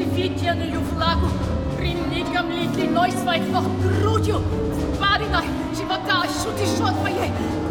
видяною влагу, примигам ли длиной своих ног грудью, спадиной живота ощутишь от моей